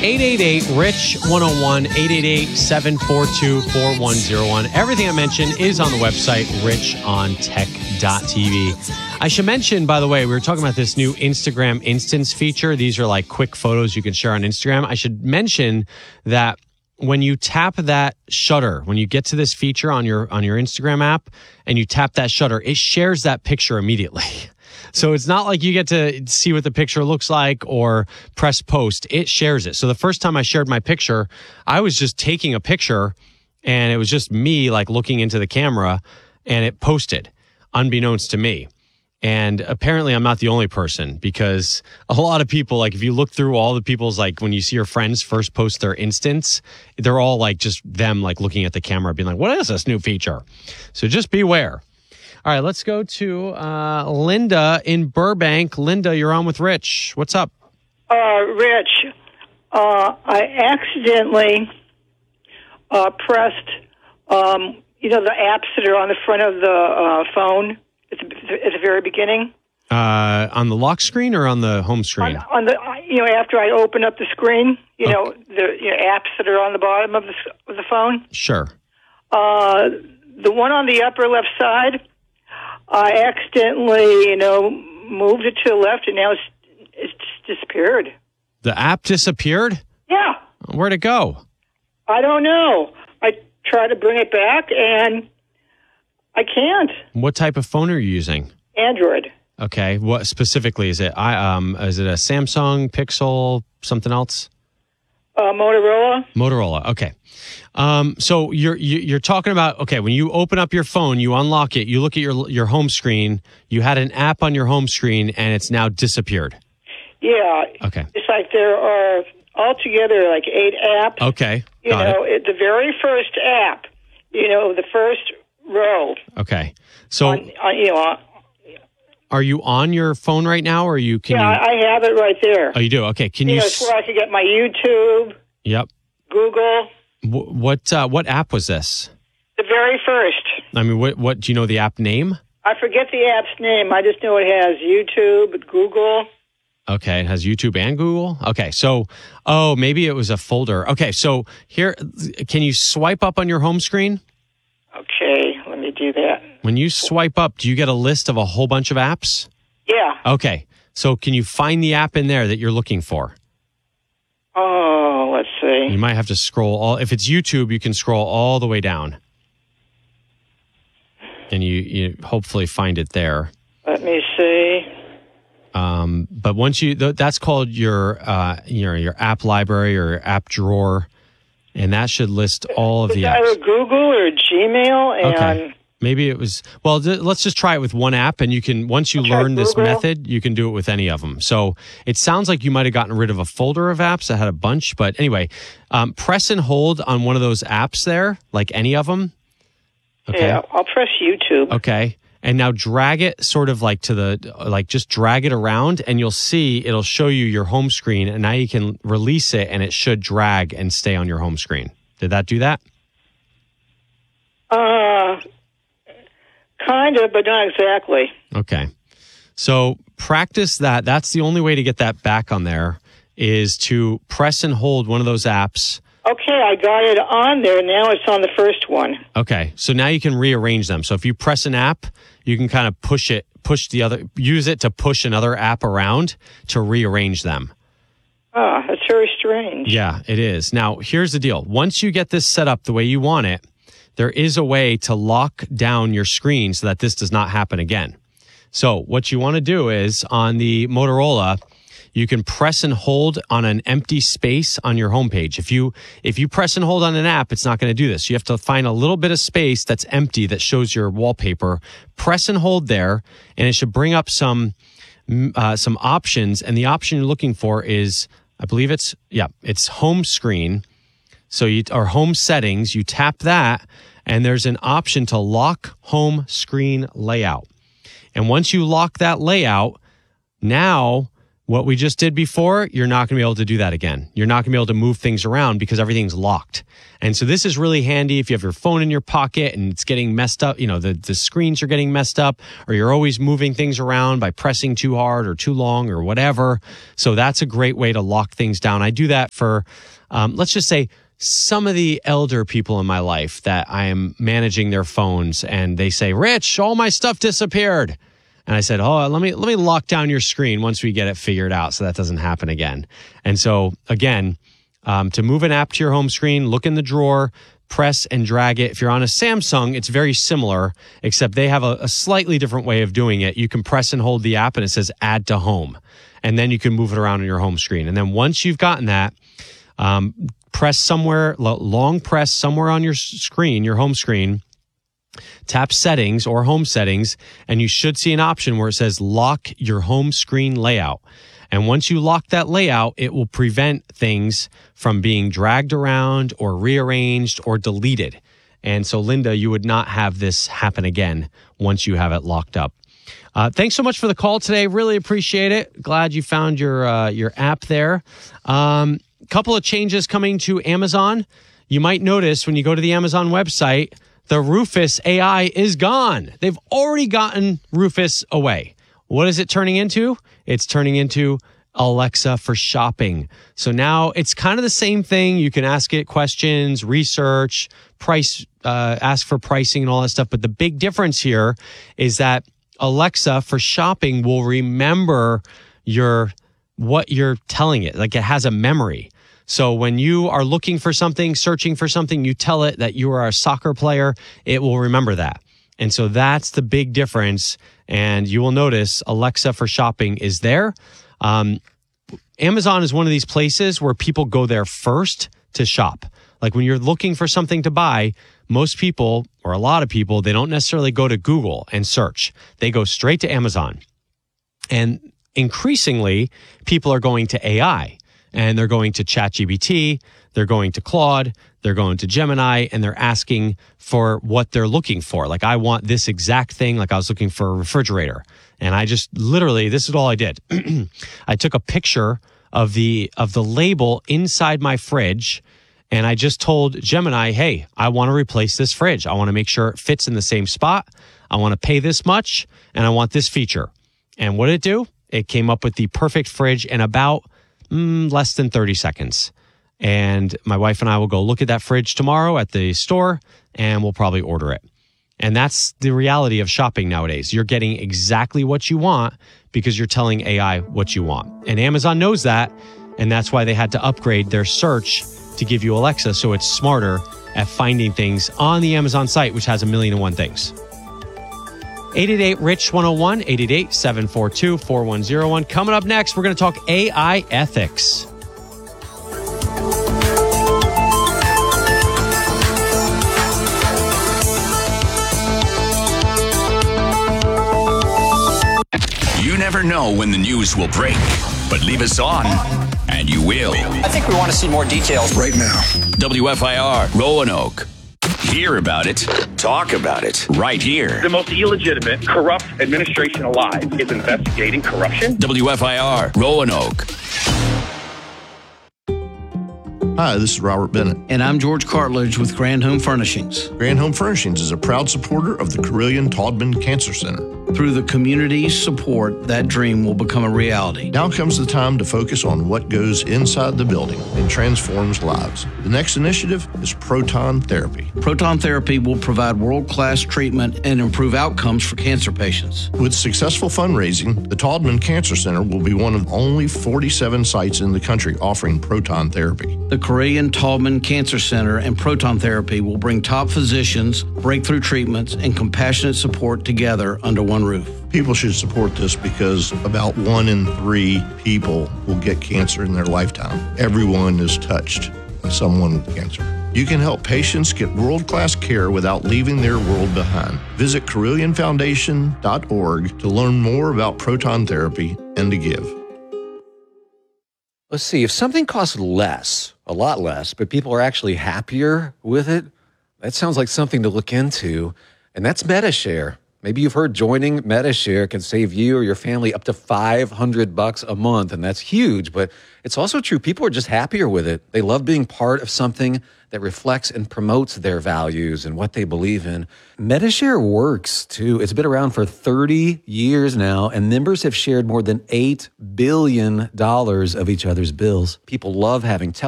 888-RICH-101, 888-742-4101. Everything I mentioned is on the website, richontech.tv. I should mention, by the way, we were talking about this new Instagram Instance feature. These are like quick photos you can share on Instagram. I should mention that when you tap that shutter, when you get to this feature on your Instagram app and you tap that shutter, it shares that picture immediately. So it's not like you get to see what the picture looks like or press post. It shares it. So the first time I shared my picture, I was just taking a picture and it was just me like looking into the camera and it posted unbeknownst to me. And apparently I'm not the only person, because a lot of people, like if you look through all the people's, like when you see your friends first post their instance, they're all like just them like looking at the camera being like, what is this new feature? So just beware. All right, let's go to Linda in Burbank. Linda, you're on with Rich. What's up? Rich, I accidentally pressed, the apps that are on the front of the phone at the very beginning. On the lock screen or on the home screen? On the, after I open up the screen, the apps that are on the bottom of the phone. Sure. The one on the upper left side, I accidentally, moved it to the left, and now it's disappeared. The app disappeared? Yeah. Where'd it go? I don't know. I tried to bring it back, and I can't. What type of phone are you using? Android. Okay. What specifically is it? Is it a Samsung, Pixel, something else? Motorola. Motorola. Okay. So you're talking about, okay, when you open up your phone, you unlock it, you look at your home screen, you had an app on your home screen and it's now disappeared. Yeah. Okay. It's like there are altogether like 8 apps. Okay. The very first app, the first row. Okay. So are you on your phone right now, or I have it right there. Oh, you do? Okay. Can you? It's where I can get my YouTube. Yep. Google. What app was this? The very first. I mean, what do you know the app name? I forget the app's name. I just know it has YouTube, Google. Okay, it has YouTube and Google. Okay, so maybe it was a folder. Okay, so here, can you swipe up on your home screen? Okay, let me do that. When you swipe up, do you get a list of a whole bunch of apps? Yeah. Okay, so can you find the app in there that you're looking for? Oh, let's see. You might have to scroll if it's YouTube, you can scroll all the way down. And you hopefully find it there. Let me see. But once that's called your app library or app drawer, and that should list all of the apps. Either Google or Gmail. And okay. Maybe it was, let's just try it with one app, and once you learn this method, you can do it with any of them. So it sounds like you might have gotten rid of a folder of apps that had a bunch, but anyway, press and hold on one of those apps there, like any of them. Okay. Yeah, I'll press YouTube. Okay. And now drag it sort of like just drag it around, and you'll see it'll show you your home screen, and now you can release it and it should drag and stay on your home screen. Did that do that? Kind of, but not exactly. Okay. So practice that. That's the only way to get that back on there, is to press and hold one of those apps. Okay, I got it on there. Now it's on the first one. Okay. So now you can rearrange them. So if you press an app, you can kind of use it to push another app around to rearrange them. Ah, that's very strange. Yeah, it is. Now, here's the deal. Once you get this set up the way you want it, there is a way to lock down your screen so that this does not happen again. So what you want to do is, on the Motorola, you can press and hold on an empty space on your homepage. If you press and hold on an app, it's not going to do this. You have to find a little bit of space that's empty that shows your wallpaper. Press and hold there, and it should bring up some options. And the option you're looking for is, I believe it's home screen. So or home settings. You tap that, and there's an option to lock home screen layout. And once you lock that layout, now What we just did before, you're not going to be able to do that again. You're not going to be able to move things around because everything's locked. And so this is really handy if you have your phone in your pocket and it's getting messed up, the screens are getting messed up, or you're always moving things around by pressing too hard or too long or whatever. So that's a great way to lock things down. I do that for, let's just say, some of the elder people in my life that I am managing their phones, and they say, Rich, all my stuff disappeared. And I said, let me lock down your screen once we get it figured out so that doesn't happen again. And so again, to move an app to your home screen, look in the drawer, press and drag it. If you're on a Samsung, it's very similar, except they have a slightly different way of doing it. You can press and hold the app and it says add to home. And then you can move it around on your home screen. And then once you've gotten that, press somewhere, long press somewhere on your screen, your home screen, tap settings or home settings, and you should see an option where it says lock your home screen layout. And once you lock that layout, it will prevent things from being dragged around or rearranged or deleted. And so, Linda, you would not have this happen again once you have it locked up. Thanks so much for the call today. Really appreciate it. Glad you found your app there. Couple of changes coming to Amazon. You might notice when you go to the Amazon website, the Rufus AI is gone. They've already gotten Rufus away. What is it turning into? It's turning into Alexa for shopping. So now it's kind of the same thing. You can ask it questions, research, price, ask for pricing and all that stuff. But the big difference here is that Alexa for shopping will remember what you're telling it. Like it has a memory. So when you are looking for something, searching for something, you tell it that you are a soccer player, it will remember that. And so that's the big difference. And you will notice Alexa for shopping is there. Amazon is one of these places where people go there first to shop. Like when you're looking for something to buy, most people, or a lot of people, they don't necessarily go to Google and search. They go straight to Amazon. And increasingly, people are going to AI. And they're going to ChatGPT, they're going to Claude, they're going to Gemini, and they're asking for what they're looking for. Like, I want this exact thing. Like I was looking for a refrigerator. And I just literally, this is all I did. I took a picture of the label inside my fridge, and I just told Gemini, hey, I want to replace this fridge. I want to make sure it fits in the same spot. I want to pay this much, and I want this feature. And what did it do? It came up with the perfect fridge in about less than 30 seconds. And my wife and I will go look at that fridge tomorrow at the store, and we'll probably order it. And that's the reality of shopping nowadays. You're getting exactly what you want because you're telling AI what you want. And Amazon knows that, and that's why they had to upgrade their search to give you Alexa so it's smarter at finding things on the Amazon site, which has 1,000,001 things. 888-RICH-101, 888-742-4101. Coming up next, we're going to talk AI ethics. You never know when the news will break, but leave us on, and you will. I think we want to see more details right now. WFIR, Roanoke. Hear about it, talk about it, right here. The most illegitimate, corrupt administration alive is investigating corruption. WFIR, Roanoke. Hi, this is Robert Bennett. And I'm George Cartledge with Grand Home Furnishings. Grand Home Furnishings is a proud supporter of the Carilion Taubman Cancer Center. Through the community's support, that dream will become a reality. Now comes the time to focus on what goes inside the building and transforms lives. The next initiative is proton therapy. Proton therapy will provide world-class treatment and improve outcomes for cancer patients. With successful fundraising, the Taubman Cancer Center will be one of only 47 sites in the country offering proton therapy. The Carilion Taubman Cancer Center and proton therapy will bring top physicians, breakthrough treatments, and compassionate support together under one roof. People should support this because about 1 in 3 people will get cancer in their lifetime. Everyone is touched by someone with cancer. You can help patients get world-class care without leaving their world behind. Visit CarillionFoundation.org to learn more about proton therapy and to give. Let's see, if something costs less, a lot less, but people are actually happier with it, that sounds like something to look into, and that's MediShare. Maybe you've heard joining Medi-Share can save you or your family up to $500 a month, and that's huge, but it's also true. People are just happier with it. They love being part of something that reflects and promotes their values and what they believe in. Medi-Share works, too. It's been around for 30 years now, and members have shared more than $8 billion of each other's bills. People love having